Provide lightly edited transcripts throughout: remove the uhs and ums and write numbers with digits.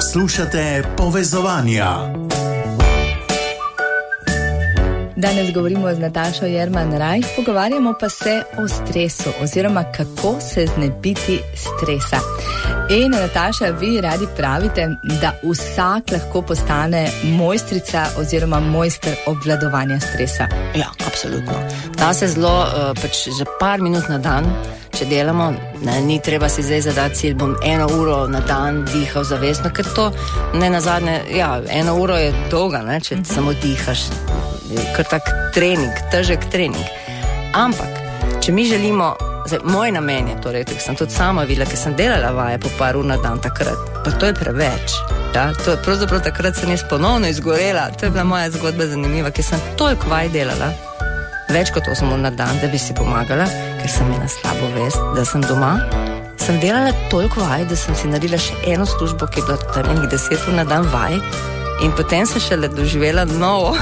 Poslušate Povezovanja. Danes govorimo z Natašo Jerman Rajh, pogovarjamo pa se o stresu oziroma kako se znebiti stresa. In Nataša, vi radi pravite, da vsak lahko postane mojstrica oziroma mojster obvladovanja stresa. Ja, absolutno. Da se zelo, že par minut na dan, če delamo, ni treba si zdaj zadati cilj, bom 1 uro na dan dihal zavestno, ker to ne nazadnje, 1 uro je dolga, če samo dihaš. Kar tak trening, težek trening. Ampak, če mi želimo, moj namen je, torej, sem tudi sama videla, ker sem delala vaje po par ur na dan takrat, pa to je preveč. Ja? Pravzaprav takrat sem jaz ponovno izgorela, to je bila moja zgodba zanimiva, ker sem toliko vaj delala, več kot 8 ur na dan, da bi si pomagala, ker sem imela slabo vest, da sem doma. Sem delala toliko vaj, da sem si naredila še eno službo, ki je bila tam 10 ur na dan vaj. In potem sem šele doživela novo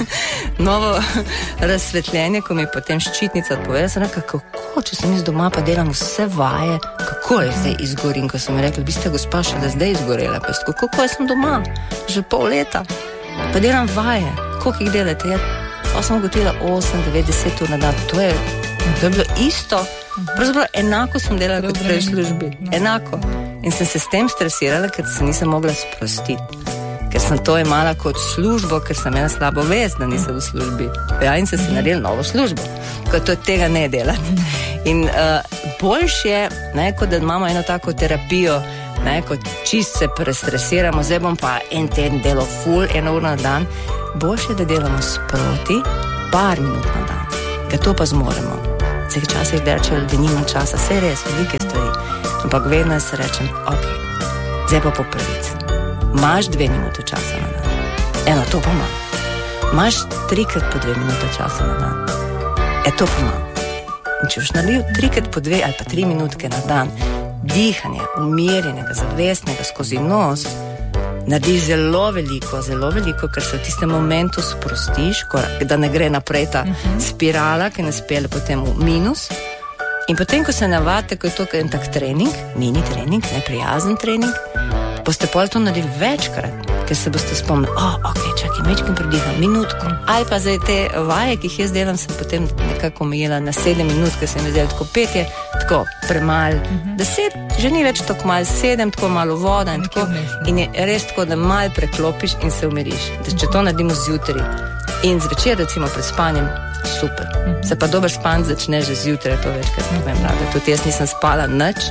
razsvetljenje, ko mi je potem ščitnica odpovedala, sem rekla, kako, če sem jaz doma pa delam vse vaje, kako je zdaj izgorim, ko so mi rekli, vi ste gospa še da zdaj izgorela, pa kako jaz sem doma, že pol leta, pa delam vaje, koliko jih delate, pa sem ugotovila 8, 9, 10 ur na dan, to je bilo isto, pravzaprav enako sem delala kot prej v službi, enako, in sem se s tem stresirala, ker se nisem mogla sprostiti. Ker sem to imala kot službo, ker sem imela slabo vest, da nisem v službi. Ja, in sem si naredila novo službo, kot to tega ne delati. In boljše je, kot da imamo eno tako terapijo, kot čist se prestresiramo, zdaj bom pa en teden delal full, 1 uro na dan, boljše je, da delamo sproti, par minut na dan, ker to pa zmoremo. Vseh časih rečem, da nimam časa, vse res, velike stvari, ampak vedno se rečem, ok, zdaj pa po prvici. Imaš 2 minute časa na dan. To pa ima. Imaš 3x po 2 minute časa na dan. To pa ima. In če boš naredil 3x po 2 ali pa 3 minutke na dan, dihanje, umirjenega, zavestnega skozi nos, narediš zelo veliko, ker se v tistem momentu sprostiš, da ne gre naprej ta spirala, ki nas pelje potem v minus. In potem, ko se navadite, ko je to en tak trening, mini trening, neprijazen trening, boste pol to naredili večkrat, ker se boste spomnili, ok, čakaj, mečkam prediham, minutko. Ali pa zdaj te vaje, ki jih jaz delam, sem potem nekako omejila na 7 minut, ker sem zdaj tako 5 je, tako premal, 10, že ni več tako malo, 7, tako malo voda in tako. In je res tako, da malo preklopiš in se umiriš. Da če to naredimo zjutraj in zvečer, recimo pred spanjem, super. Se pa dober spanj začne že zjutraj, to večkrat povem rada. Tudi jaz nisem spala nič.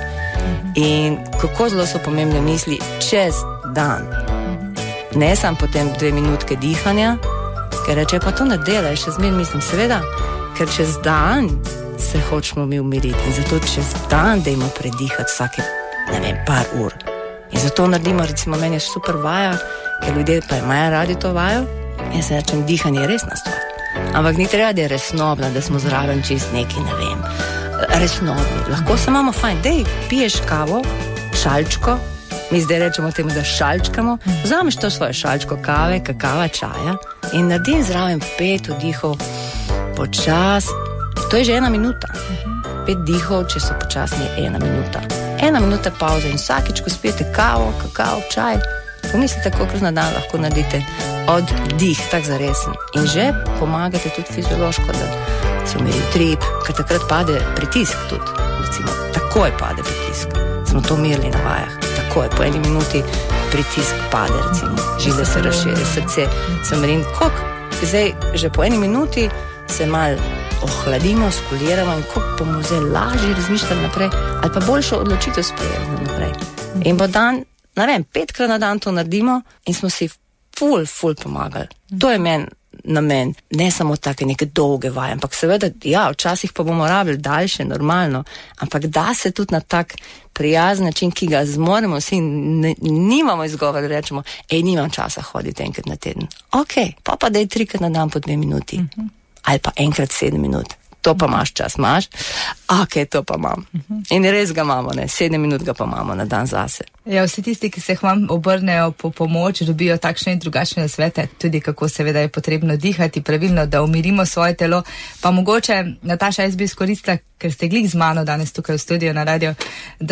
In kako zelo so pomembne misli čez dan. Ne sam potem 2 minutke dihanja, ker reče, pa to ne delaj, še zmeraj mislim, seveda, ker čez dan se hočemo mi umiriti in zato čez dan dajmo predihati vsake, par ur. In zato naredimo, recimo, meni je super vaja, ker ljudje pa imajo radi to vajo, in se rečem, dihanje je resna stvar. Ampak ni treba, da je resnobna, da smo zraven čist neki, resnobni. Lahko se imamo fajn, dej, piješ kavo, šalčko, mi zdaj rečemo temu, da šalčkamo, vzameš to svoje šalčko kave, kakava, čaja in naredim zraven 5 vdihov počas, to je že 1 minuta. 5 dihov, če so počasni, 1 minuta. 1 minuta pauze in vsakič, ko spijete kavo, kakao, čaj, pomislite, koliko na dan lahko naredite oddih, tak zaresen. In že pomagate tudi fiziološko, da se umiri utrip, ker takrat pade pritisk tudi, recimo, takoj pade pritisk. Smo to umirili na vajah, takoj, po 1 minuti pritisk pade, recimo, žile se razširi, srce se umiri. Koliko, zdaj, že po 1 minuti se malo ohladimo, skuliramo in koliko bomo zdaj lažje razmišljali naprej, ali pa boljšo odločitev sprejeli naprej. In bo dan, 5krat na dan to naredimo in smo si ful pomagali. To je meni namen, ne samo take neke dolge vaje, ampak seveda, včasih pa bomo rabili daljše, normalno, ampak da se tudi na tak prijazen način, ki ga zmoremo vsi, nimamo izgovora, rečemo, nimam časa hoditi enkrat na teden. Ok, pa daj 3krat na dan po 2 minuti. Ali pa enkrat 7 minut. To pa imaš čas, imaš? Ok, to pa imam. In res ga imamo, 7 minut ga pa imamo na dan zase. Ja, vsi tisti, ki se k vam obrnejo po pomoč, dobijo takšne in drugačne nasvete, tudi kako seveda je potrebno dihati pravilno, da umirimo svoje telo. Pa mogoče, Nataša, jaz bi izkoristila, ker ste glih z mano danes tukaj v studiu na radio, da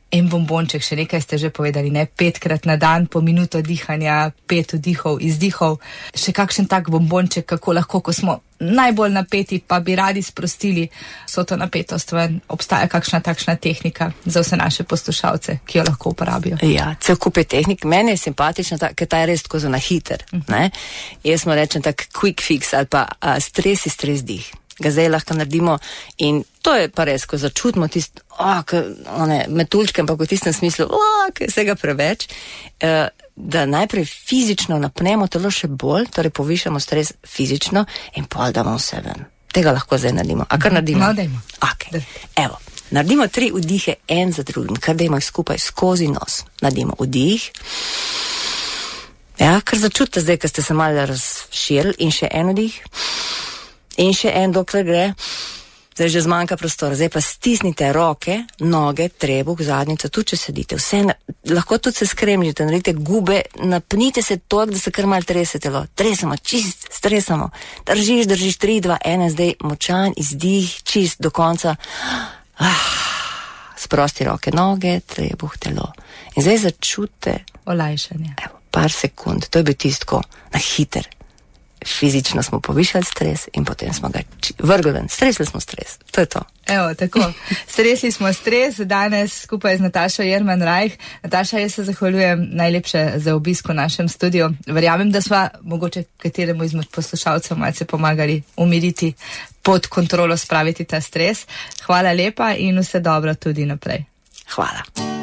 En bombonček, še nekaj ste že povedali, ne, 5-krat na dan, po minuto dihanja, 5 vdihov, izdihov. Še kakšen tak bombonček, kako lahko, ko smo najbolj napeti, pa bi radi sprostili vso to napetost ven. Obstaja kakšna takšna tehnika za vse naše poslušalce, ki jo lahko uporabijo? Ja, cel kup je tehnik. Meni je simpatična, ker ta je res tako za na hiter. Jaz mu rečem tak quick fix ali pa stres dih. Ga zdaj lahko naredimo in to je pa res, ko začutimo tisto, metuljčke, ampak v tistem smislu, ki je vsega preveč, da najprej fizično napnemo telo še bolj, torej povišamo stres fizično in pol damo vse ven. Tega lahko zdaj naredimo. A kar naredimo? No, dajmo. Okay. Evo, naredimo 3 vdihe en za drugim, kar dajmo jih skupaj skozi nos. Naredimo vdih. Ja, kar začutite zdaj, ker ste se malo razširili in še en vdih. In še en, dokler gre, zdaj že zmanjka prostora, zdaj pa stisnite roke, noge, trebuh, zadnjico, tudi če sedite, vse, lahko tudi se skremljite, naredite gube, napnite se toliko, da se kar malo trese telo, tresamo, čist, stresamo, držiš, 3, 2, 1, zdaj močan, izdih, čist, do konca, sprosti roke, noge, trebuh, telo. In zdaj začutite olajšanje. Evo, par sekund, to je bil tisto na hiter. Fizično smo povišali stres in potem smo ga vrgli ven. Stresli smo stres. To je to. Evo, tako. Stresli smo stres danes skupaj z Natašo Jerman Rajh. Nataša, jaz se zahvaljujem najlepše za obisk v našem studiu. Verjamem, da sva mogoče kateremu izmed poslušalcev malce pomagali umiriti, pod kontrolo spraviti ta stres. Hvala lepa in vse dobro tudi naprej. Hvala.